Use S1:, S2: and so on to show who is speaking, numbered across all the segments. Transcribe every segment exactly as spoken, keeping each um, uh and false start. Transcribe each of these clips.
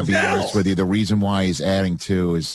S1: to be honest with you. The reason why he's adding two is,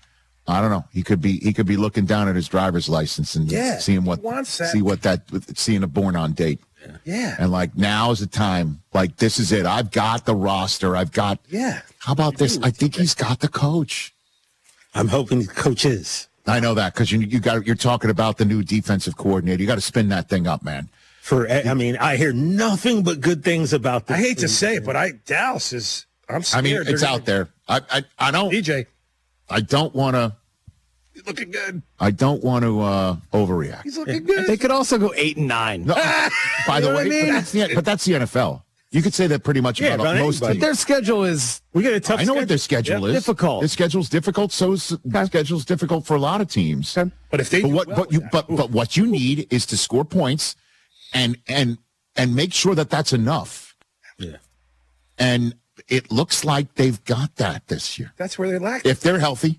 S1: I don't know. He could be he could be looking down at his driver's license and
S2: yeah,
S1: seeing what see what that seeing a born on date.
S2: Yeah.
S1: And like now's the time. Like this is it. I've got the roster. I've got.
S2: Yeah.
S1: How about this? I think he's got the coach.
S3: I'm hoping the coach is.
S1: I know that because you you got you're talking about the new defensive coordinator. You got to spin that thing up, man.
S3: For I mean, I hear nothing but good things about this.
S2: I hate to say it, but I Dallas is. I'm scared.
S1: I mean, it's out there. I I I don't.
S2: D J.
S1: I don't want to.
S2: He's looking good.
S1: I don't want to uh, overreact.
S2: He's looking good.
S4: They could also go eight and nine.
S1: No, by the way,
S2: I mean?
S1: but, that's the, but that's the N F L. You could say that pretty much
S3: Yeah,
S1: about
S3: about
S1: most
S3: anybody.
S1: teams.
S4: Their schedule is
S3: We get a tough
S1: I know
S3: schedule.
S1: what their schedule
S4: Yeah,
S1: is.
S4: difficult.
S1: Their schedule's difficult. So is the schedule's difficult for a lot of teams.
S4: Okay.
S2: But if they
S1: But
S2: do
S1: what?
S2: well
S1: But you.
S2: with
S1: But
S2: that-
S1: but what you need is to score points, and and and make sure that that's enough.
S3: Yeah.
S1: And it looks like they've got that this year
S2: that's where they lack.
S1: if they're healthy.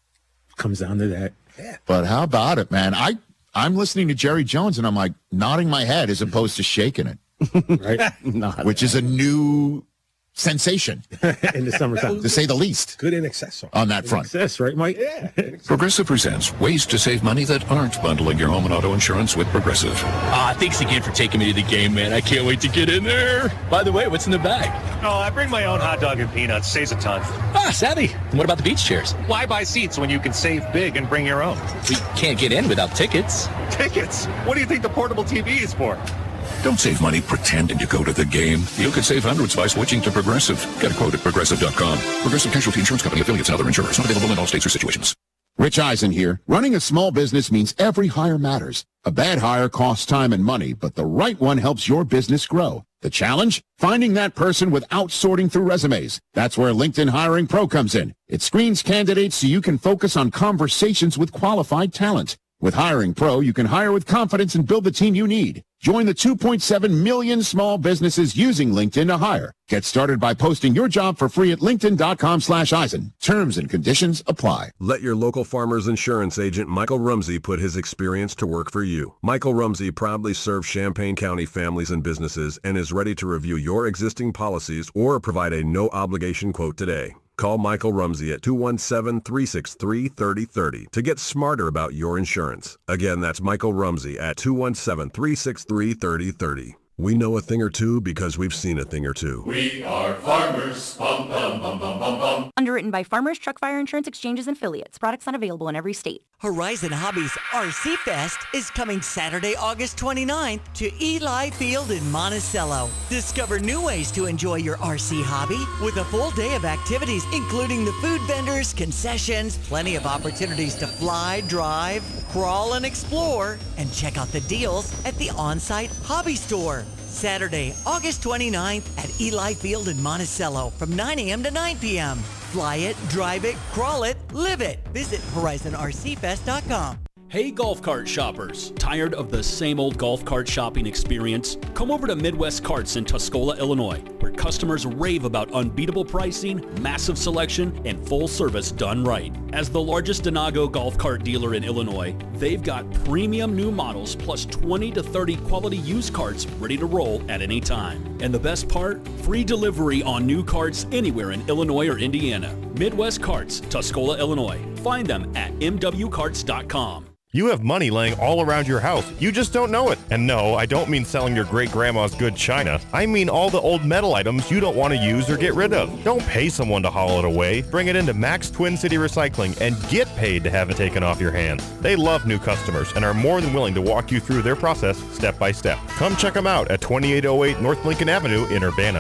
S3: Comes down to that.
S1: But how about it, man? I I'm listening to Jerry Jones and I'm like nodding my head as opposed to shaking it,
S3: Right?
S4: not.
S1: which is a new sensation
S3: In the summertime.
S1: to say the least
S2: Good in excess.
S1: on that front.
S3: Success, right, Mike?
S2: Yeah.
S5: Progressive presents ways to save money that aren't bundling your home and auto insurance with Progressive.
S6: Ah, thanks again for taking me to the game, man. I can't wait to get in there. By the way, what's in the bag?
S7: Oh, I bring my own hot dog and peanuts. Saves a ton.
S6: Ah, savvy. And what about the beach chairs?
S7: Why buy seats when you can save big and bring your own?
S6: We can't get in without tickets.
S7: Tickets? What do you think the portable T V is for?
S5: Don't save money pretending to go to the game. You could save hundreds by switching to Progressive. Get a quote at Progressive dot com. Progressive Casualty Insurance Company, affiliates, and other insurers. Not available in all states or situations.
S1: Rich Eisen here. Running a small business means every hire matters. A bad hire costs time and money, but the right one helps your business grow. The challenge? Finding that person without sorting through resumes. That's where LinkedIn Hiring Pro comes in. It screens candidates so you can focus on conversations with qualified talent. With Hiring Pro, you can hire with confidence and build the team you need. Join the two point seven million small businesses using LinkedIn to hire. Get started by posting your job for free at linkedin dot com slash Eisen. Terms and conditions apply.
S8: Let your local Farmers Insurance agent Michael Rumsey put his experience to work for you. Michael Rumsey proudly serves Champaign County families and businesses and is ready to review your existing policies or provide a no-obligation quote today. Call Michael Rumsey at two one seven, three six three, three zero three zero to get smarter about your insurance. Again, that's Michael Rumsey at two one seven, three six three, three zero three zero. We know a thing or two because we've seen a thing or two.
S9: We are farmers. Bum, bum, bum, bum, bum, bum.
S10: Underwritten by Farmers Truck Fire Insurance Exchanges and Affiliates. Products not available in every state.
S11: Horizon Hobbies R C Fest is coming Saturday, August twenty-ninth to Eli Field in Monticello. Discover new ways to enjoy your R C hobby with a full day of activities, including the food vendors, concessions, plenty of opportunities to fly, drive, crawl, and explore, and check out the deals at the on-site hobby store. Saturday, August twenty-ninth at Eli Field in Monticello from nine a.m. to nine p.m. Fly it, drive it, crawl it, live it. Visit horizon r c fest dot com.
S12: Hey golf cart shoppers, tired of the same old golf cart shopping experience? Come over to Midwest Carts in Tuscola, Illinois, where customers rave about unbeatable pricing, massive selection, and full service done right. As the largest Denago golf cart dealer in Illinois, they've got premium new models plus twenty to thirty quality used carts ready to roll at any time. And the best part? Free delivery on new carts anywhere in Illinois or Indiana. Midwest Carts, Tuscola, Illinois. Find them at m w carts dot com.
S13: You have money laying all around your house. You just don't know it. And no, I don't mean selling your great-grandma's good china. I mean all the old metal items you don't want to use or get rid of. Don't pay someone to haul it away. Bring it into Max Twin City Recycling and get paid to have it taken off your hands. They love new customers and are more than willing to walk you through their process step by step. Come check them out at twenty-eight oh eight North Lincoln Avenue in Urbana.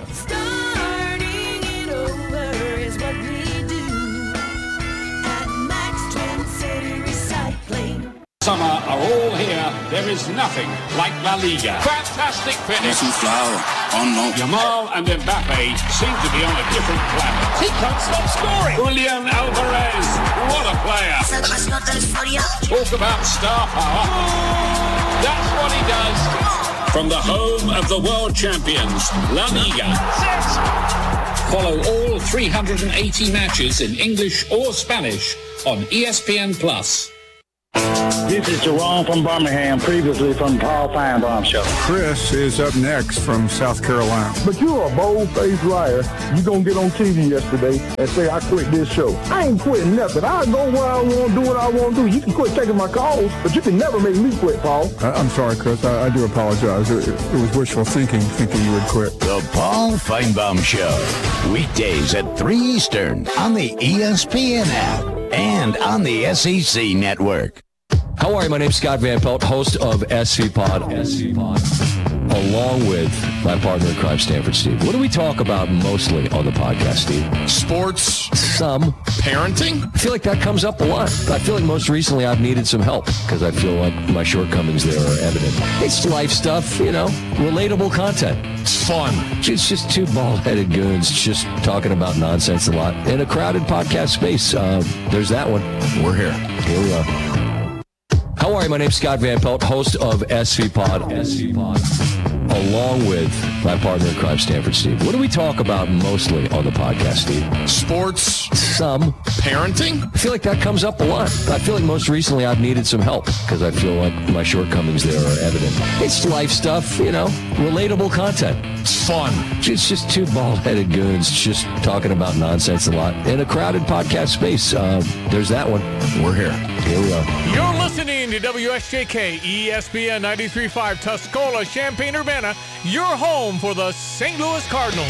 S14: Summer are all here. There is nothing like La Liga. Fantastic finish. Yamal and Mbappe seem to be on a different planet. He can't stop scoring. Julian Alvarez, what a player. Talk about star power. That's what he does. From the home of the world champions, La Liga. Follow all three hundred eighty matches in English or Spanish on E S P N Plus.
S15: This is Jerome from Birmingham, previously from Paul Feinbaum Show.
S16: Chris is up next from South Carolina.
S17: But you're a bold-faced liar. You gonna get on T V yesterday and say I quit this show. I ain't quitting nothing. I'll go where I want, do what I want to do. You can quit taking my calls, but you can never make me quit, Paul.
S16: I, I'm sorry, Chris. I, I do apologize. It, it was wishful thinking, thinking you would quit.
S18: The Paul Feinbaum Show. Weekdays at three Eastern on the E S P N app and on the S E C network.
S19: How are you? My name's Scott Van Pelt, host of S V Pod, S V Pod, along with my partner in crime, Stanford Steve. What do we talk about mostly on the podcast, Steve?
S5: Sports.
S19: Some.
S5: Parenting.
S19: I feel like that comes up a lot. I feel like most recently I've needed some help because I feel like my shortcomings there are evident. It's life stuff, you know, relatable content.
S5: It's fun.
S19: It's just two bald-headed goons just talking about nonsense a lot in a crowded podcast space. Uh, there's that one.
S5: We're here.
S19: Here we are. How are you? My name's Scott Van Pelt, host of S V Pod, S V Pod, along with my partner in crime, Stanford Steve. What do we talk about mostly on the podcast, Steve?
S5: Sports.
S19: Some.
S5: Parenting.
S19: I feel like that comes up a lot. I feel like most recently I've needed some help because I feel like my shortcomings there are evident. It's life stuff, you know, relatable content.
S5: It's fun.
S19: It's just two bald-headed goons just talking about nonsense a lot in a crowded podcast space. Uh, there's that one.
S5: We're here.
S19: Here we are.
S20: You're listening to W S J K E S P N ninety-three point five Tuscola, Champaign-Urbana, your home for the Saint Louis Cardinals.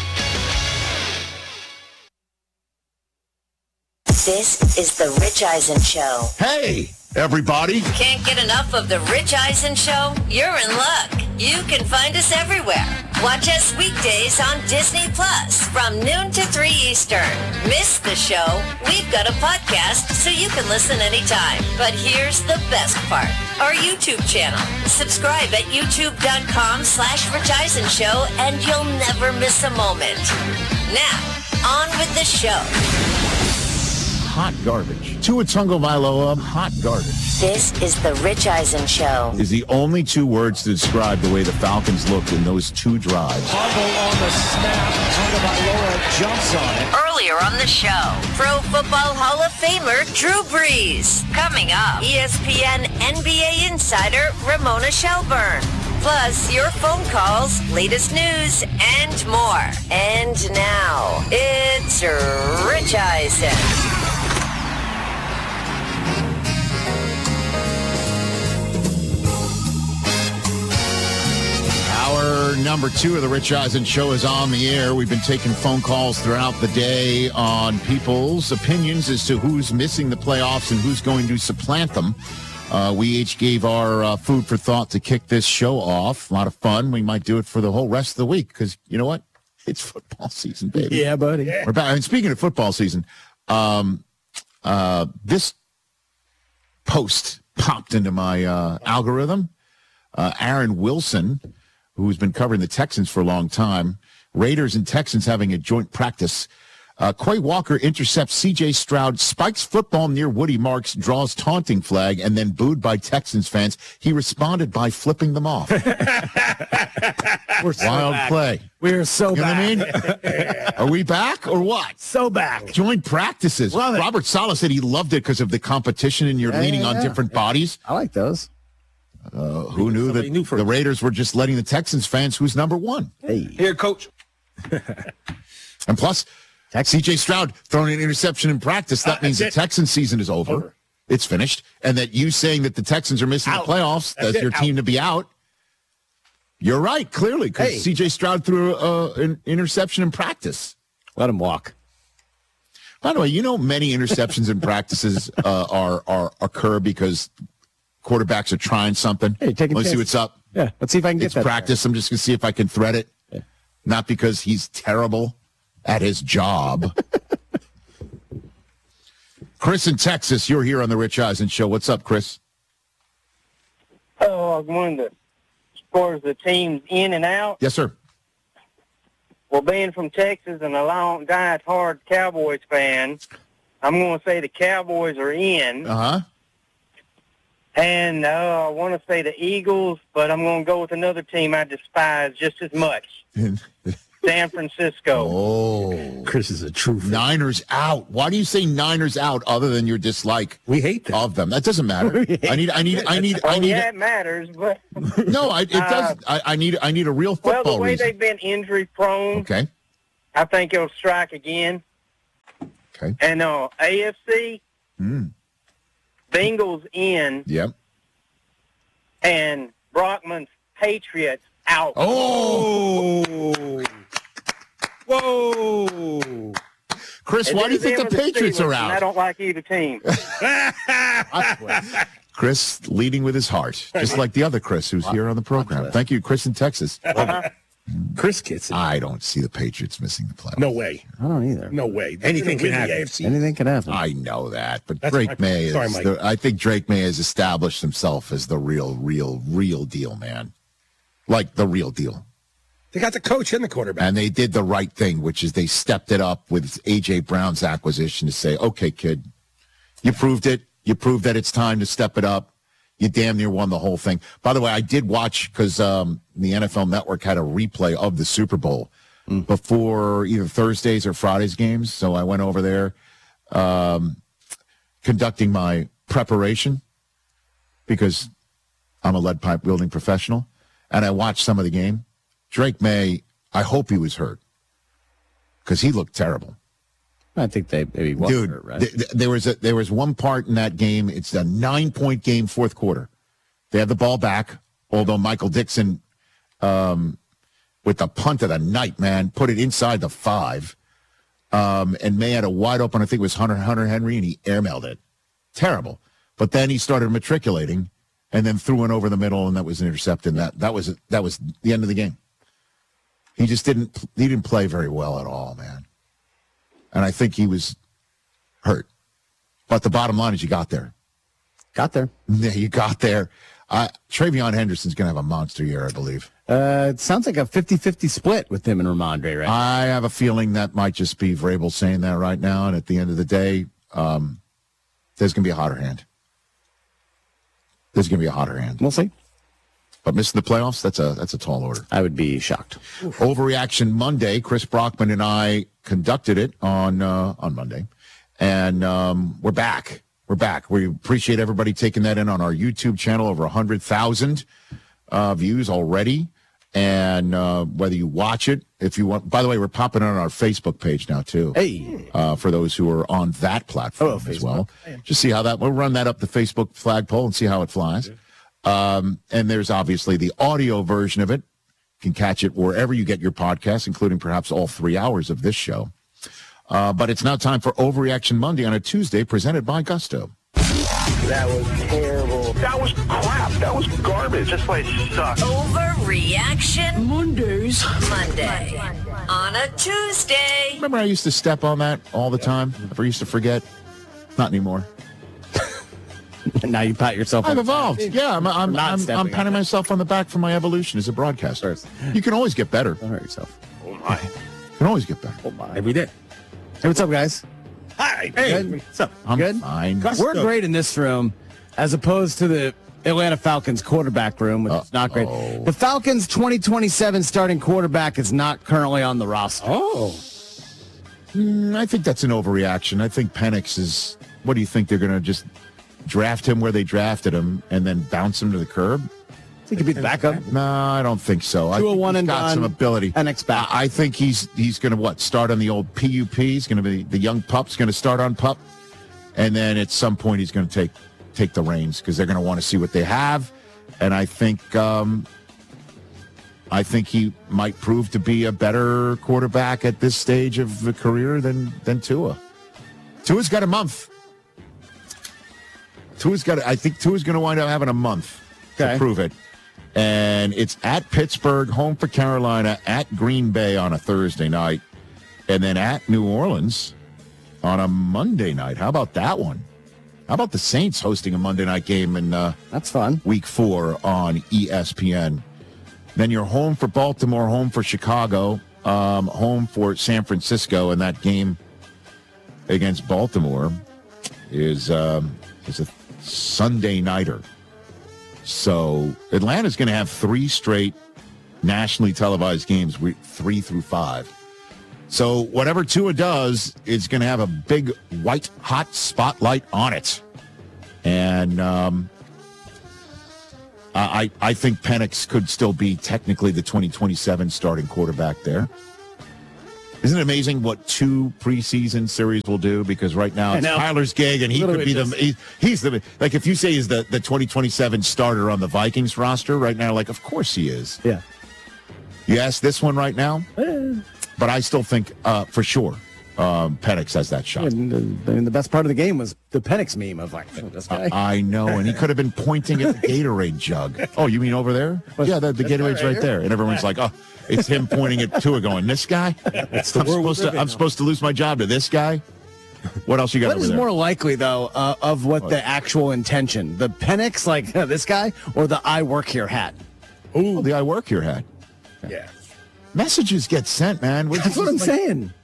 S21: This is the Rich Eisen Show.
S1: Hey, everybody.
S21: Can't get enough of the Rich Eisen Show? You're in luck. You can find us everywhere. Watch us weekdays on Disney Plus from noon to three Eastern. Miss the show? We've got a podcast so you can listen anytime. But here's the best part. Our YouTube channel. Subscribe at youtube.com slash Rich Eisen Show and you'll never miss a moment. Now, on with the show.
S1: Hot garbage. Tua Tagovailoa, hot garbage.
S21: This is the Rich Eisen Show.
S1: Is the only two words to describe the way the Falcons looked in those two drives.
S22: Fumble on the snap. Tagovailoa jumps on it.
S21: Earlier on the show, Pro Football Hall of Famer Drew Brees. Coming up, E S P N N B A insider Ramona Shelburne. Plus, your phone calls, latest news, and more. And now, it's Rich Eisen.
S1: Hour number two of the Rich Eisen Show is on the air. We've been taking phone calls throughout the day on people's opinions as to who's missing the playoffs and who's going to supplant them. Uh, we each gave our uh, food for thought to kick this show off. A lot of fun. We might do it for the whole rest of the week because, you know what? It's football season, baby.
S3: Yeah, buddy.
S1: We're back. And speaking of football season, um, uh, this post popped into my uh, algorithm. Uh, Aaron Wilson, who's been covering the Texans for a long time, Raiders and Texans having a joint practice. Uh, Quay Walker intercepts C J Stroud, spikes football near Woody Marks, draws taunting flag, and then booed by Texans fans. He responded by flipping them off.
S3: We're so
S1: Wild
S3: back.
S1: play.
S3: We're so
S1: you know
S3: back.
S1: what I mean? Are we back or what?
S3: So back.
S1: Joint practices.
S3: Love it.
S1: Robert Saleh said he loved it because of the competition and you're
S3: Yeah,
S1: leaning
S3: yeah,
S1: on
S3: yeah.
S1: different bodies.
S4: I like those.
S1: Uh, who knew that
S3: new for
S1: the Raiders were just letting the Texans fans who's number one?
S3: Hey. Here, coach.
S1: And plus, C J Stroud throwing an interception in practice. That
S3: Uh,
S1: means the
S3: that's it.
S1: Texans season is over.
S3: Over.
S1: It's finished. And that you saying that the Texans are missing
S3: Out.
S1: the playoffs,
S3: That's
S1: that's
S3: it.
S1: your team
S3: Out.
S1: to be out. You're right, clearly, because
S3: Hey.
S1: C J Stroud threw uh, an interception in practice.
S4: Let him walk.
S1: By the way, you know many interceptions in practices uh, are, are occur because quarterbacks are trying something.
S4: Hey, take a
S1: Let's see
S4: chance.
S1: what's up.
S4: Yeah, let's see if I can get
S1: It's
S4: that.
S1: practice. I'm just going to see if I can thread it.
S4: Yeah.
S1: Not because he's terrible at his job. Chris in Texas, you're here on the Rich Eisen Show. What's up, Chris?
S23: Oh, I was wondering the, as far as the teams in and out.
S1: Yes, sir.
S23: Well, being from Texas and a long, die-hard Cowboys fan, I'm going to say the Cowboys are in.
S1: Uh-huh.
S23: And uh, I want to say the Eagles, but I'm going to go with another team I despise just as much. San Francisco.
S1: Oh.
S3: Chris is a true fan.
S1: Niners out. Why do you say Niners out other than your dislike
S3: we hate them.
S1: of them? That doesn't matter. I need, I need, I need,
S23: Oh,
S1: I need.
S23: yeah, it matters, but
S1: No, I, it
S23: Uh,
S1: does. I, I need, I need a real
S23: well,
S1: football
S23: the way
S1: reason.
S23: they've been injury prone,
S1: Okay.
S23: I think it'll strike again.
S1: Okay.
S23: And uh, A F C,
S1: Mm.
S23: Bengals in,
S1: Yep.
S23: and Brockman's Patriots out.
S1: Oh.
S3: Whoa.
S1: Chris,
S23: And
S1: why do you
S23: then
S1: think the
S23: them
S1: Patriots
S23: Steelers,
S1: are
S23: and I
S1: out?
S23: don't like either team.
S1: Chris leading with his heart, just like the other Chris who's here on the program. Thank you, Chris in Texas.
S3: Chris gets it.
S1: I don't see the Patriots missing the playoffs.
S3: No way.
S4: I don't either.
S3: No way. Anything can happen. A F C.
S4: Anything can happen.
S1: I know that, but
S3: That's
S1: Drake
S3: my-
S1: May is.
S3: sorry, Mike.
S1: the, I think Drake May has established himself as the real, real, real deal, man. Like the real deal.
S3: They got the coach and the quarterback.
S1: And they did the right thing, which is they stepped it up with A J. Brown's acquisition to say, okay, kid, you proved it. You proved that it's time to step it up. You damn near won the whole thing. By the way, I did watch because um, the N F L Network had a replay of the Super Bowl mm. before either Thursdays or Fridays games. So I went over there um, conducting my preparation because I'm a lead pipe wielding professional. And I watched some of the game. Drake May, I hope he was hurt because he looked terrible.
S4: I think they maybe was
S1: Dude,
S4: hurt, right?
S1: th- th- there was a, there was one part in that game. It's a nine-point game, fourth quarter. They had the ball back, although Michael Dixon, um, with the punt of the night, man, put it inside the five. Um, and May had a wide open, I think it was Hunter Hunter Henry, and he airmailed it. Terrible. But then he started matriculating, and then threw one over the middle, and that was intercepted. That that was that was the end of the game. He just didn't he didn't play very well at all, man. And I think he was hurt. But the bottom line is you got there.
S4: Got there.
S1: Yeah, you got there. Uh, Travion Henderson's going to have a monster year, I believe.
S4: Uh, it sounds like a fifty-fifty split with him and Ramondre, right?
S1: I have a feeling that might just be Vrabel saying that right now. And at the end of the day, um, there's going to be a hotter hand. There's going to be a hotter hand.
S4: We'll see.
S1: But missing the playoffs, that's a that's a tall order.
S4: I would be shocked.
S1: Oof. Overreaction Monday. Chris Brockman and I conducted it on uh, on Monday, and um, we're back. We're back. We appreciate everybody taking that in on our YouTube channel. Over one hundred thousand uh, views already. And uh, whether you watch it, if you want. By the way, we're popping it on our Facebook page now, too.
S4: Hey.
S1: Uh, for those who are on that platform
S4: oh,
S1: as well. Just see how that, we'll run that up the Facebook flagpole and see how it flies. Um, and there's obviously the audio version of it. You can catch it wherever you get your podcasts, including perhaps all three hours of this show. Uh, but it's now time for Overreaction Monday on a Tuesday, presented by Gusto.
S23: That was terrible.
S9: That was crap. That was garbage. This place sucks.
S21: Overreaction Mondays. Monday. On a Tuesday.
S1: Remember I used to step on that all the time? I used to forget. Not anymore.
S4: Now you pat yourself on
S1: I've
S4: the
S1: evolved.
S4: back.
S1: Yeah, I'm, I'm,
S4: Not
S1: I'm,
S4: stepping
S1: I'm
S4: on
S1: patting
S4: that.
S1: myself on the back for my evolution as a broadcaster. You can always get better.
S4: Don't hurt yourself.
S3: Oh, my.
S1: You can always get better.
S4: Oh, my.
S3: Every day.
S4: Hey, what's up, guys?
S3: Hi.
S4: Hey.
S3: Good. What's up?
S1: I'm
S4: Good?
S1: fine.
S3: Gusto.
S4: We're great in this room as opposed to the Atlanta Falcons quarterback room, which is not great.
S1: Uh-oh.
S4: The Falcons' twenty twenty-seven starting quarterback is not currently on the roster.
S3: Oh.
S1: Mm, I think that's an overreaction. I think Penix is, what do you think? They're going to just draft him where they drafted him and then bounce him to the curb?
S4: He could be the backup.
S1: No, I don't think so. I
S4: Two
S1: think
S4: a one
S1: he's
S4: and
S1: got
S4: done.
S1: some ability.
S4: Penix back.
S1: I I think he's he's going to, what, start on the old P U P. He's going to be, the young pup's going to start on pup. And then at some point he's going to take take the reins because they're going to want to see what they have. And I think um, I think he might prove to be a better quarterback at this stage of the career than than Tua. Tua's got a month. Tua's got. I think Tua's going to wind up having a month
S4: Okay.
S1: to prove it. And it's at Pittsburgh, home for Carolina, at Green Bay on a Thursday night, and then at New Orleans on a Monday night. How about that one? How about the Saints hosting a Monday night game in uh,
S4: That's fun.
S1: week four on E S P N? Then you're home for Baltimore, home for Chicago, um, home for San Francisco, and that game against Baltimore is um, is a Sunday nighter. So Atlanta's going to have three straight nationally televised games, we, three through five. So whatever Tua does is going to have a big white hot spotlight on it. And um, I, I think Penix could still be technically the twenty twenty-seven starting quarterback there. Isn't it amazing what two preseason series will do? Because right now it's Tyler's gig, and he could be the he, he's the like if you say he's the the twenty twenty-seven starter on the Vikings roster right now, like of course he is.
S4: Yeah.
S1: You ask this one right now,
S4: Eh.
S1: but I still think uh, for sure um, Penix has that shot.
S4: And the, and the best part of the game was the Penix meme of like this guy.
S1: I know, and he could have been pointing at the Gatorade jug. Oh, you mean over there? Yeah, the, the Gatorade's right, right there, and everyone's like, oh. It's him pointing at Tua going, this guy?
S3: It's the
S1: I'm supposed to I'm supposed to lose my job to this guy? What else you got
S4: What
S1: over
S4: is
S1: there?
S4: more likely, though, uh, of what, what the actual intention? The Penix, like uh, this guy, or the I work here hat?
S1: Ooh, the I work here hat.
S3: Yeah.
S1: Messages get sent, man. We're
S4: That's what I'm
S1: like,
S4: saying.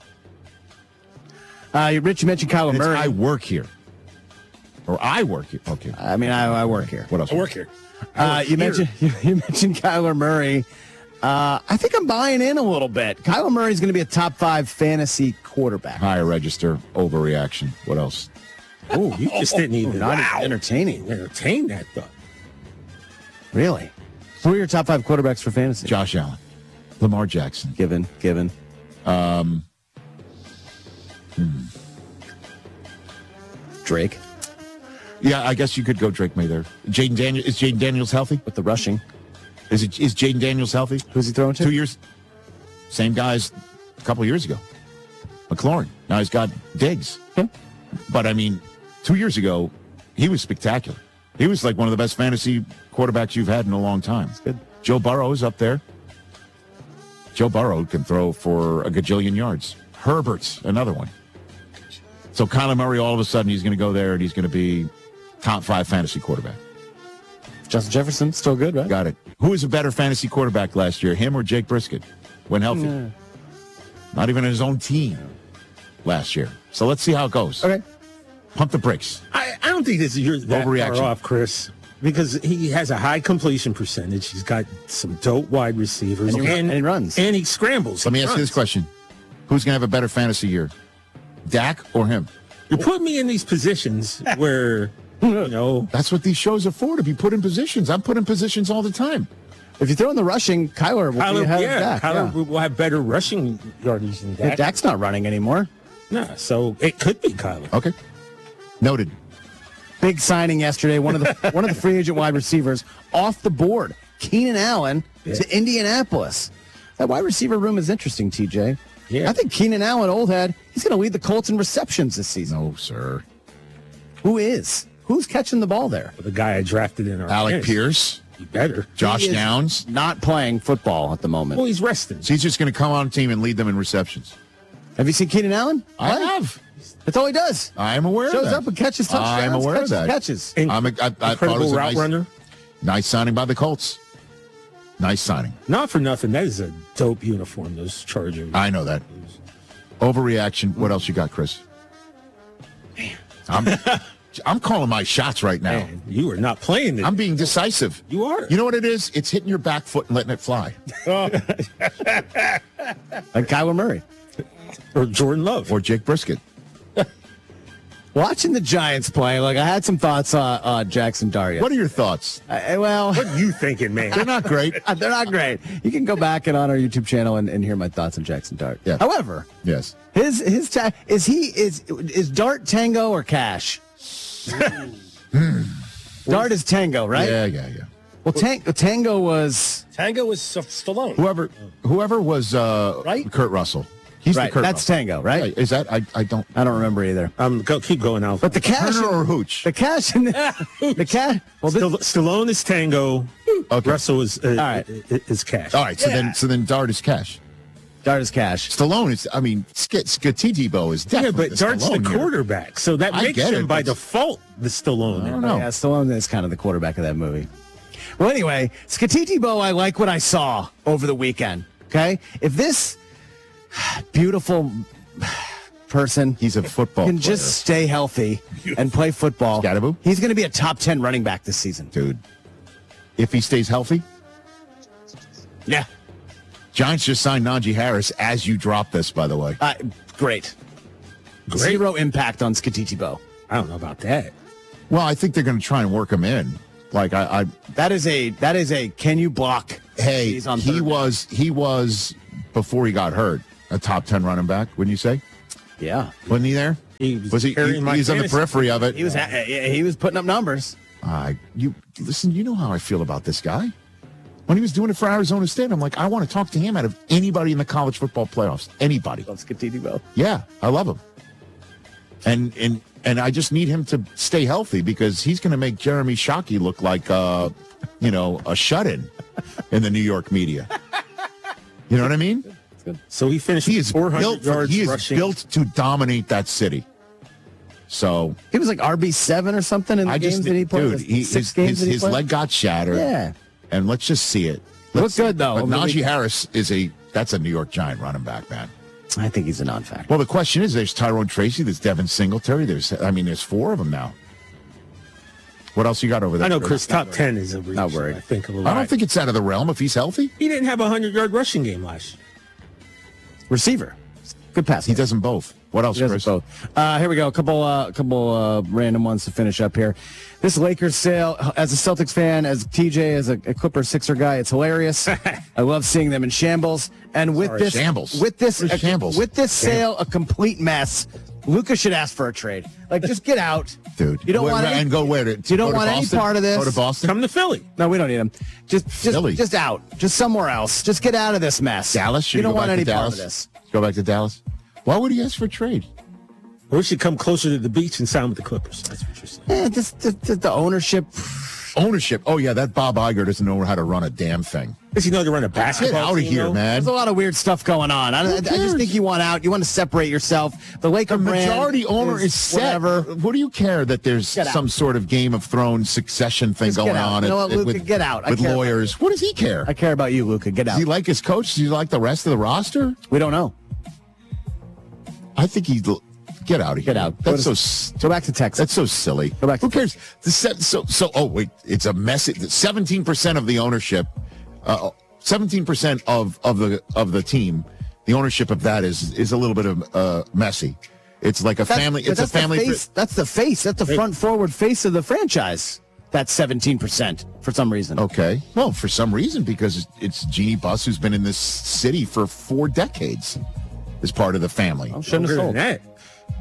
S4: Uh, Rich, you mentioned Kyler
S1: it's
S4: Murray.
S1: I work here. Or I work here. Okay.
S4: I mean, I, I work here.
S1: What else?
S3: I work here. I
S4: Uh,
S3: work
S4: you
S3: here.
S4: mentioned you, you mentioned Kyler Murray. Uh, I think I'm buying in a little bit. Kyler Murray's going to be a top five fantasy quarterback.
S1: Higher register, overreaction. What else?
S3: Oh, you just didn't even
S4: Not
S3: wow.
S4: entertaining.
S3: entertain that thought.
S4: Really? Who are your top five quarterbacks for fantasy?
S1: Josh Allen. Lamar Jackson.
S4: Given, given.
S1: Um, hmm.
S4: Drake.
S1: Yeah, I guess you could go Drake May there. Jaden Daniels. Is Jaden Daniels healthy?
S4: With the rushing.
S1: Is it is Jaden Daniels healthy?
S4: Who's he throwing to?
S1: Two years. Same guys a couple years ago. McLaurin. Now he's got Diggs.
S4: Yeah.
S1: But, I mean, two years ago, he was spectacular. He was like one of the best fantasy quarterbacks you've had in a long time.
S4: That's good.
S1: Joe Burrow is up there. Joe Burrow can throw for a gajillion yards. Herbert's another one. So Kyler Murray, all of a sudden, he's going to go there and he's going to be top five fantasy quarterback.
S4: Justin Jefferson, still good, right?
S1: Got it. Who was a better fantasy quarterback last year, him or Jake Brisket, when healthy?
S4: Yeah.
S1: Not even his own team last year. So let's see how it goes.
S4: Okay.
S1: Pump the brakes.
S3: I, I don't think this is yours that
S1: Overreaction.
S3: far off, Chris, because he has a high completion percentage. He's got some dope wide receivers,
S4: And he run- and he runs.
S3: and he scrambles.
S1: Let me
S3: He
S1: ask you
S3: runs.
S1: this question. Who's going to have a better fantasy year, Dak or him?
S3: You put me in these positions where, you know,
S1: That's what these shows are for, to be put in positions. I'm put in positions all the time.
S4: If you throw in the rushing, Kyler will be
S3: Kyler,
S4: ahead
S3: yeah,
S4: of Dak.
S3: Kyler
S4: yeah.
S3: will have better rushing yardage than
S4: Yeah,
S3: Dak.
S4: Dak's not running anymore.
S3: Nah, so it could be Kyler.
S1: Okay. Noted.
S4: Big signing yesterday. One of the one of the free agent wide receivers off the board. Keenan Allen
S3: Yeah.
S4: to Indianapolis. That wide receiver room is interesting, T J.
S3: Yeah.
S4: I think Keenan Allen, old head, he's going to lead the Colts in receptions this season.
S1: No, sir.
S4: Who is? Who's catching the ball there?
S3: The guy I drafted in our
S1: Alec
S3: fantasy.
S1: Pierce,
S3: He better.
S1: Josh
S4: He is
S1: Downs.
S4: Not playing football at the moment.
S3: Well, he's resting.
S1: So he's just going to come on a team and lead them in receptions.
S4: Have you seen Keenan Allen?
S1: I
S4: play?
S1: have.
S4: That's all he does.
S1: I am aware
S4: Shows
S1: of that.
S4: up and catches touchdowns.
S1: I'm aware of
S4: catches,
S1: that.
S4: Catches.
S3: In-
S1: I'm a, I, I thought it
S3: Incredible
S1: was a
S3: route
S1: nice,
S3: runner.
S1: nice signing by the Colts. Nice signing.
S3: Not for nothing. That is a dope uniform, those Chargers.
S1: I know that. Overreaction. What else you got, Chris? I'm, I'm calling my shots right now.
S3: Man, you are not playing this.
S1: I'm being decisive.
S3: You are.
S1: You know what it is? It's hitting your back foot and letting it fly.
S4: Like Kyler Murray.
S3: Or Jordan Love.
S1: Or Jake Brisket.
S4: Watching the Giants play, like I had some thoughts on uh, Jackson Daria.
S1: What are your thoughts?
S4: Uh, well,
S3: What are you thinking, man?
S1: They're not great.
S4: they're not great. You can go back and on our YouTube channel and, and hear my thoughts on Jackson Dart.
S1: Yeah.
S4: However,
S1: Yes.
S4: his his ta- is he is is Dart Tango or Cash? Dart is Tango, right?
S1: Yeah, yeah, yeah.
S4: Well, tang- Tango was
S3: Tango was Stallone.
S1: Whoever whoever was uh,
S3: Right?
S1: Kurt Russell. He's
S4: right.
S1: the Kurt
S4: That's
S1: Russell.
S4: Tango, right?
S1: Right. Is that I, I don't
S4: I don't remember either.
S3: Um, go keep going, Alpha.
S4: But the Cash
S1: Turner or Hooch?
S4: the Cash and the, the Cash. Well, this,
S3: Still, Stallone is Tango.
S1: Okay.
S3: Russell is uh,
S4: All right.
S3: i- is Cash.
S1: All right, so then so then Dart is Cash.
S4: Dart is Cash.
S1: Stallone is I mean Sk- Skatibo is
S3: Yeah,
S1: definitely
S3: but
S1: the
S3: Dart's the
S1: Stallone here.
S3: quarterback, so that
S1: I
S3: makes
S1: get
S3: him
S1: it,
S3: by
S1: but-
S3: default the Stallone.
S1: I don't know.
S4: Yeah, Stallone is kind of the quarterback of that movie. Well, anyway, Skatitibo, I like what I saw over the weekend. Okay, if this beautiful person
S1: He's a football
S4: can
S1: player.
S4: just stay healthy and play football,
S1: Scatterboo?
S4: he's going to be a top ten running back this season.
S1: Dude. If he stays healthy,
S4: Yeah,
S1: Giants just signed Najee Harris as you drop this, by the way.
S4: Uh, great. great. Zero impact on Skititibo.
S3: I don't know about that.
S1: Well, I think they're going to try and work him in. Like I, I
S4: that is a that is a can you block?
S1: Hey,
S4: He's on
S1: he was down. he was before he got hurt a top ten running back. Wouldn't you say?
S4: Yeah,
S1: wasn't he there?
S3: He was,
S1: was he? he he's on the periphery of it.
S4: He was. He was putting up numbers.
S1: Uh, you listen. You know how I feel about this guy. When he was doing it for Arizona State, I'm like, I want to talk to him out of anybody in the college football playoffs. Anybody.
S4: Love Skititibo.
S1: Yeah, I love him. And and and I just need him to stay healthy because he's going to make Jeremy Shockey look like, uh, you know, a shut-in in the New York media. You know what I mean?
S3: So he finished.
S1: He is
S3: four hundred
S1: built.
S3: yards
S1: He is
S3: rushing.
S1: built to dominate that city. So
S4: he was like R B seven or something in the
S1: I
S4: games
S1: just,
S4: that he played.
S1: Dude, he,
S4: Six
S1: his,
S4: games
S1: his,
S4: that he
S1: his
S4: played?
S1: leg got shattered.
S4: Yeah.
S1: And let's just see it.
S4: Looks good though.
S1: But
S4: I mean,
S1: Najee
S4: we-
S1: Harris is a that's a New York Giant running back, man.
S4: I think he's a non-factor.
S1: Well, the question is, there's Tyrone Tracy, there's Devin Singletary, there's I mean, there's four of them now. What else you got over there?
S3: I know Chris top ten is a reach.
S4: Not worried.
S3: I think a little
S1: I don't
S3: high.
S1: think it's out of the realm if he's healthy.
S3: He didn't have a hundred yard rushing game last year.
S4: Receiver, good pass.
S1: He does them both. What else,
S4: He does
S1: Chris?
S4: both. Uh, here we go. A couple, uh, couple uh, random ones to finish up here. This Lakers sale, as a Celtics fan, as T J, as a, a Clipper Sixer guy, it's hilarious. I love seeing them in shambles. And with
S1: Sorry,
S4: this,
S1: shambles.
S4: with this,
S1: Where's
S4: a,
S1: shambles?
S4: with this sale, a complete mess. Luka should ask for a trade. Like, just get out,
S1: Dude.
S4: You don't
S1: Where-
S4: want any,
S1: and go where? To,
S4: You don't
S1: go to
S4: want
S1: Boston?
S4: any part of this.
S1: Go to Boston?
S3: Come to Philly.
S4: No, we don't need him. Just, just,
S1: Philly.
S4: just out. Just somewhere else. Just get out of this mess.
S1: Dallas? Should
S4: You don't
S1: go
S4: want
S1: back
S4: any
S1: to
S4: part
S1: Dallas?
S4: of this.
S1: Go back to Dallas? Why would he ask for a trade?
S3: Or we should come closer to the beach and sign with the Clippers. That's what you're saying.
S4: Eh, just the, the, the ownership.
S1: Ownership. Oh, yeah, that Bob Iger doesn't know how to run a damn thing.
S3: Does he know to run a
S1: Get
S3: basketball
S1: out of
S3: team,
S1: here,
S3: though?
S1: man.
S4: There's a lot of weird stuff going on. I, I, I just think you want out. You want to separate yourself. The Laker
S1: The majority
S4: brand
S1: owner is set.
S4: whatever.
S1: What do you care that there's
S4: Get out.
S1: some sort of Game of Thrones succession thing
S4: Just
S1: going
S4: get out.
S1: on
S4: You know
S1: at-
S4: what, Luka,
S1: with,
S4: get out. I
S1: with
S4: care about
S1: lawyers? What does he care?
S4: I care about you, Luka. Get
S1: Does
S4: out.
S1: he like his coach? Does he like the rest of the roster?
S4: We don't know.
S1: I think he's get out of here.
S4: Get out.
S1: That's
S4: Go
S1: so.
S4: to- Go back to Texas.
S1: That's so silly.
S4: Go back to
S1: Who cares? The se- so so. Oh wait, it's a mess. Seventeen percent of the ownership, uh, seventeen percent of of the of the team, the ownership of that is is a little bit of uh, messy. It's like a
S4: That's-
S1: family.
S4: but
S1: It's a
S4: that's the
S1: family.
S4: face- that's the face. That's the front forward face of the franchise. That's seventeen percent for some reason.
S1: Okay. Well, for some reason, because it's Jeannie Buss who's been in this city for four decades as part of the family.
S4: I shouldn't have
S3: Longer
S4: sold.
S3: than that.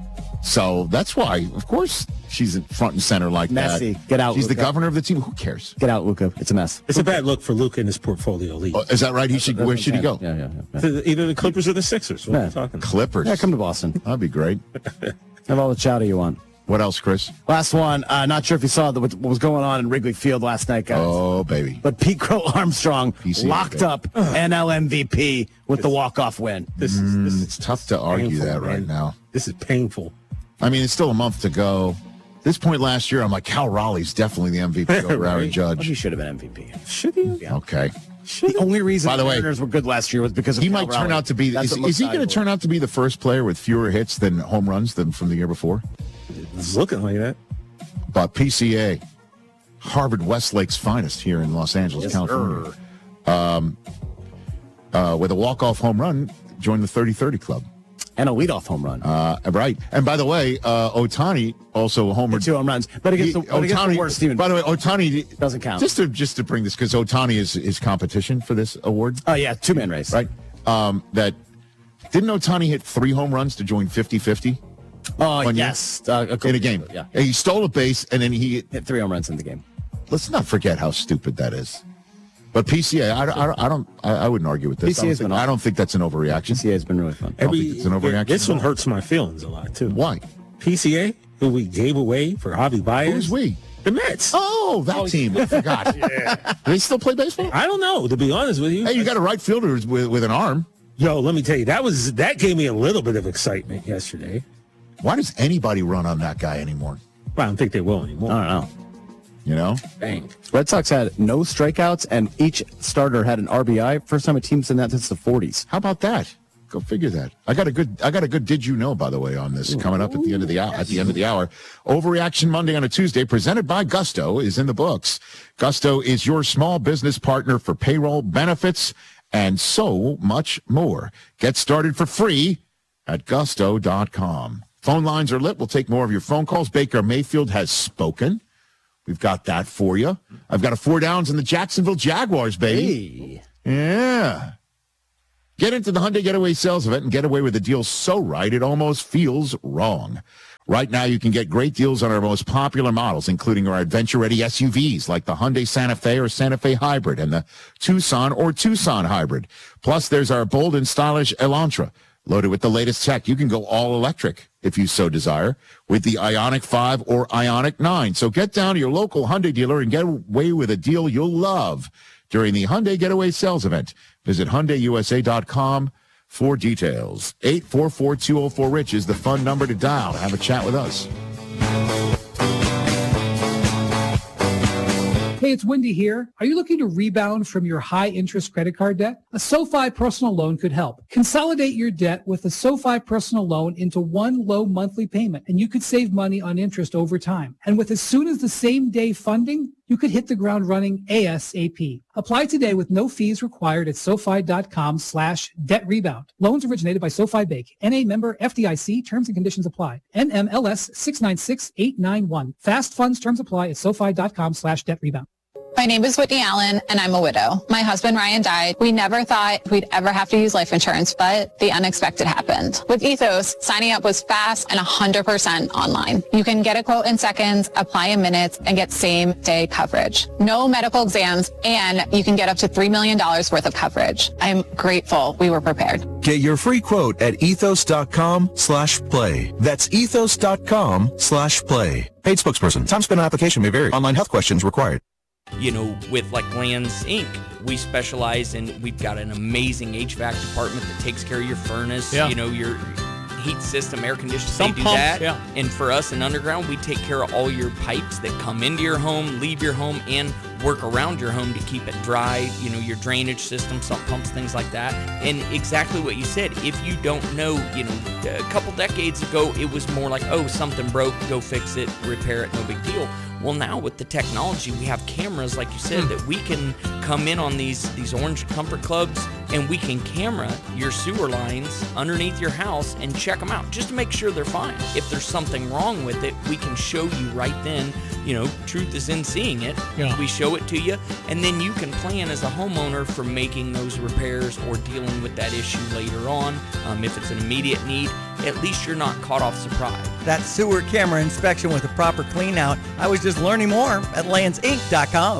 S1: So that's why, of course, she's in front and center like
S4: Messy.
S1: that.
S4: Get out,
S1: She's the
S4: Luka.
S1: governor of the team. Who cares?
S4: Get out, Luka. It's a mess.
S3: It's a bad look for Luke in his portfolio league.
S1: Oh, is that right? He should. Where should he go?
S4: Yeah, yeah, yeah.
S3: To the- either the Clippers or the Sixers. What are
S4: Yeah.
S3: you talking about?
S1: Clippers.
S4: Yeah, come to Boston.
S1: That'd be great.
S4: Have all the chowder you want.
S1: What else, Chris?
S4: Last one. Uh, not sure if you saw the, what was going on in Wrigley Field last night, guys.
S1: Oh, baby.
S4: But Pete Crow Armstrong
S1: P C A,
S4: locked
S1: baby.
S4: up N L M V P with the walk-off win.
S3: This is this
S1: Mm,
S3: is
S1: it's tough to argue
S3: painful,
S1: that right
S3: man.
S1: now.
S3: This is painful.
S1: I mean, it's still a month to go. This point last year, I'm like, Cal Raleigh's definitely the M V P over Aaron
S3: Right.
S4: Well, he
S1: Judge.
S4: should have been M V P.
S3: Should he?
S1: Okay.
S4: The only reason
S1: By the
S4: the
S1: way,
S4: Mariners were good last year was because of
S1: He
S4: Cal
S1: might turn
S4: Raleigh.
S1: out to be.
S4: That's
S1: Is,
S4: what
S1: is he
S4: looks
S1: going to
S4: valuable.
S1: turn out to be the first player with fewer hits than home runs than from the year before?
S3: It's looking like that.
S1: But P C A, Harvard Westlake's finest here in Los Angeles,
S4: Yes,
S1: California, um, uh, with a walk-off home run, joined the thirty thirty club.
S4: And a leadoff home run.
S1: Uh, right. And by the way, uh, Otani also homered.
S4: Two home runs. But against, the,
S1: He-
S4: but against the worst team.
S1: By the way, Otani
S4: Doesn't count.
S1: Just to just to bring this, because Otani is his competition for this award,
S4: Oh, yeah, two-man race.
S1: right? Um, that didn't Otani hit three home runs to join fifty-fifty
S4: Oh,
S1: One year?
S4: yes. Uh,
S1: in a game?
S4: Yeah.
S1: He stole a base, and then he.
S4: Hit three home runs in the game.
S1: Let's not forget how stupid that is. But P C A, I, I, I don't, I, I wouldn't argue with this.
S4: P C A's
S1: I, don't
S4: been
S1: think, I
S4: awesome.
S1: don't think that's an overreaction.
S4: P C A has been really fun.
S1: I don't think it's an overreaction
S3: This
S1: at
S3: one
S1: all.
S3: hurts my feelings a lot too.
S1: Why?
S3: P C A, who we gave away for Javi Baez.
S1: Who's we?
S3: The Mets.
S1: Oh, that team. I forgot. Do they still play baseball?
S3: I don't know, to be honest with you.
S1: Hey, you got a right fielder with, with an arm.
S3: Yo, let me tell you, that was that gave me a little bit of excitement yesterday.
S1: Why does anybody run on that guy anymore?
S3: Well, I don't think they will anymore.
S4: I don't know.
S1: You know?
S3: Bang.
S4: Red Sox had no strikeouts, and each starter had an R B I. First time a team's done that since the forties.
S1: How about that? Go figure that. I got a good I got a good did you know, by the way, on this coming up at the end of the hour at the end of the hour. Overreaction Monday on a Tuesday, presented by Gusto, is in the books. Gusto is your small business partner for payroll, benefits, and so much more. Get started for free at gusto dot com. Phone lines are lit. We'll take more of your phone calls. Baker Mayfield has spoken. We've got that for you. I've got a four downs in the Jacksonville Jaguars, baby. Hey. Yeah. Get into the Hyundai Getaway Sales Event and get away with a deal so right it almost feels wrong. Right now, you can get great deals on our most popular models, including our adventure-ready S U Vs like the Hyundai Santa Fe or Santa Fe Hybrid and the Tucson or Tucson Hybrid. Plus, there's our bold and stylish Elantra. Loaded with the latest tech, you can go all electric if you so desire with the Ioniq five or Ioniq nine. So get down to your local Hyundai dealer and get away with a deal you'll love during the Hyundai Getaway Sales Event. Visit Hyundai U S A dot com for details. eight four four, two oh four, RICH is the phone number to dial to have a chat with us.
S2: Hey, it's Wendy here. Are you looking to rebound from your high-interest credit card debt? A SoFi personal loan could help. Consolidate your debt with a SoFi personal loan into one low monthly payment, and you could save money on interest over time. And with as soon as the same day funding, you could hit the ground running ASAP. Apply today with no fees required at SoFi.com slash debt rebound. Loans originated by SoFi Bank. N A member F D I C. Terms and conditions apply. N M L S six nine six eight nine one. Fast funds terms apply at SoFi.com slash debt rebound.
S6: My name is Whitney Allen, and I'm a widow. My husband, Ryan, died. We never thought we'd ever have to use life insurance, but the unexpected happened. With Ethos, signing up was fast and one hundred percent online. You can get a quote in seconds, apply in minutes, and get same-day coverage. No medical exams, and you can get up to three million dollars worth of coverage. I'm grateful we were prepared.
S7: Get your free quote at ethos.com slash play. That's ethos.com slash play. Paid spokesperson. Time spent on application may vary. Online health questions required.
S24: You know, with like Lands Incorporated, we specialize in, we've got an amazing H V A C department that takes care of your furnace, yeah. you know, your heat system, air conditioning,
S20: Some
S24: they do
S20: pumps,
S24: that.
S20: Yeah.
S24: And for us in Underground, we take care of all your pipes that come into your home, leave your home, and work around your home to keep it dry, you know, your drainage system, sump pumps, things like that. And exactly what you said, if you don't know, you know, a couple decades ago, it was more like, oh, something broke, go fix it, repair it, no big deal. Well, now with the technology, we have cameras, like you said, mm. that we can come in on these, these Orange Comfort Clubs, and we can camera your sewer lines underneath your house and check them out just to make sure they're fine. If there's something wrong with it, we can show you right then. You know, truth is in seeing it. Yeah. We show it to you, and then you can plan as a homeowner for making those repairs or dealing with that issue later on. Um, if it's an immediate need, at least you're not caught off surprise.
S11: That sewer camera inspection with a proper clean out. I was just learning more at lands inc dot com.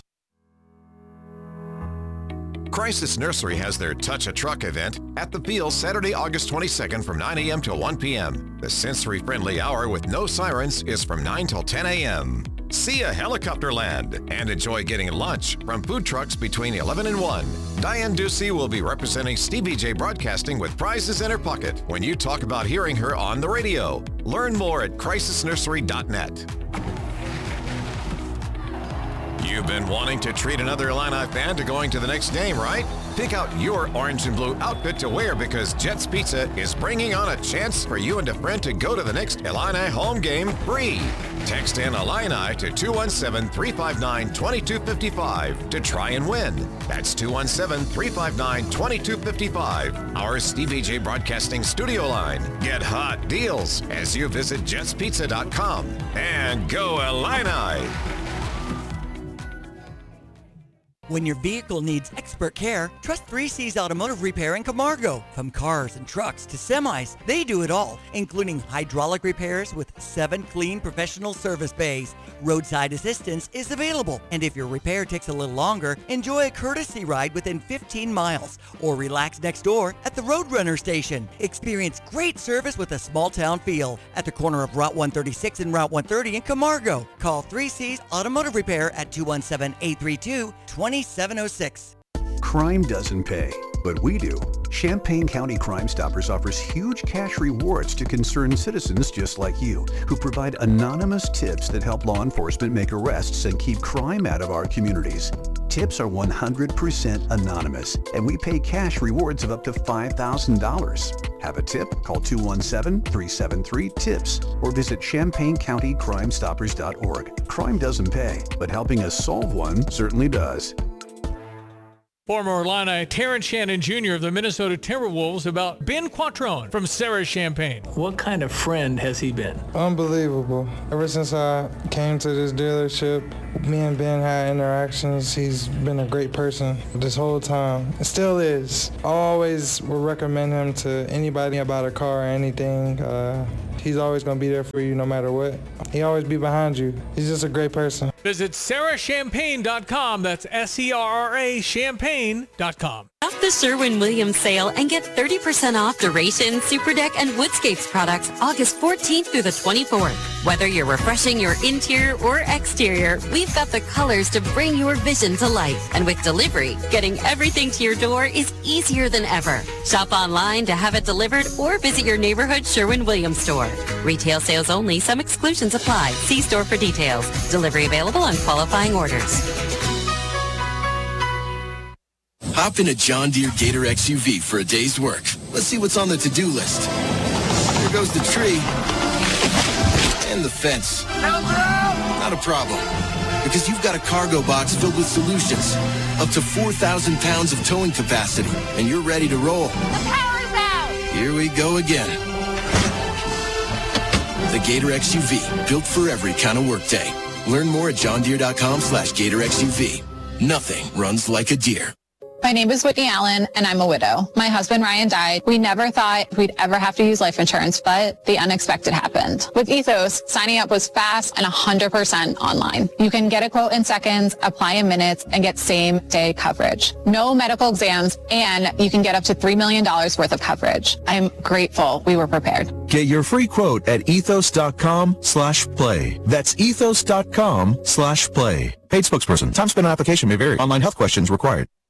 S25: Crisis Nursery has their Touch a Truck event at the Peel Saturday, August twenty-second from nine a.m. till one p.m. The sensory-friendly hour with no sirens is from nine till ten a.m. See a helicopter land and enjoy getting lunch from food trucks between eleven and one. Diane Ducey will be representing Stevie J Broadcasting with prizes in her pocket when you talk about hearing her on the radio. Learn more at crisis nursery dot net. You've been wanting to treat another Illini fan to going to the next game, right? Pick out your orange and blue outfit to wear because Jet's Pizza is bringing on a chance for you and a friend to go to the next Illini home game free. Text in Illini to two one seven, three five nine, two two five five to try and win. That's two one seven, three five nine, two two five five. Our Stevie J Broadcasting studio line. Get hot deals as you visit jets pizza dot com. And go Illini!
S11: When your vehicle needs expert care, trust three C's Automotive Repair in Camargo. From cars and trucks to semis, they do it all, including hydraulic repairs with seven clean professional service bays. Roadside assistance is available, and if your repair takes a little longer, enjoy a courtesy ride within fifteen miles, or relax next door at the Roadrunner station. Experience great service with a small town feel at the corner of Route one thirty-six and Route one thirty in Camargo. Call three C's Automotive Repair at two one seven, eight three two, two seven oh six.
S26: Crime doesn't pay, but we do. Champaign County Crime Stoppers offers huge cash rewards to concerned citizens just like you, who provide anonymous tips that help law enforcement make arrests and keep crime out of our communities. Tips are one hundred percent anonymous, and we pay cash rewards of up to five thousand dollars. Have a tip? Call two one seven, three seven three, TIPS or visit champaign county crime stoppers dot org. Crime doesn't pay, but helping us solve one certainly does.
S20: Former Illini Terrence Shannon Junior of the Minnesota Timberwolves about Ben Quattrone from Sarah Champagne.
S8: What kind of friend has he been?
S10: Unbelievable. Ever since I came to this dealership, me and Ben had interactions. He's been a great person this whole time. It still is. I always would recommend him to anybody about a car or anything. Uh, he's always going to be there for you no matter what. He always be behind you. He's just a great person.
S20: Visit sarah champagne dot com. That's S E R R A champagne dot com.
S12: Shop the Sherwin-Williams sale and get thirty percent off Duration, Superdeck, and Woodscapes products August fourteenth through the twenty-fourth. Whether you're refreshing your interior or exterior, we've got the colors to bring your vision to life. And with delivery, getting everything to your door is easier than ever. Shop online to have it delivered or visit your neighborhood Sherwin-Williams store. Retail sales only. Some exclusions apply. See store for details. Delivery available on qualifying orders.
S13: Hop in a John Deere Gator X U V for a day's work. Let's see what's on the to-do list. There goes the tree. And the fence. Not a problem. Because you've got a cargo box filled with solutions. Up to four thousand pounds of towing capacity. And you're ready to roll.
S21: The power's out!
S13: Here we go again. The Gator X U V. Built for every kind of workday. Learn more at johndeere.com slash Gator X U V. Nothing runs like a deer.
S6: My name is Whitney Allen, and I'm a widow. My husband, Ryan, died. We never thought we'd ever have to use life insurance, but the unexpected happened. With Ethos, signing up was fast and one hundred percent online. You can get a quote in seconds, apply in minutes, and get same-day coverage. No medical exams, and you can get up to three million dollars worth of coverage. I'm grateful we were prepared.
S7: Get your free quote at ethos.com slash play. That's ethos.com slash play. Paid spokesperson. Time spent on application may vary. Online health questions required.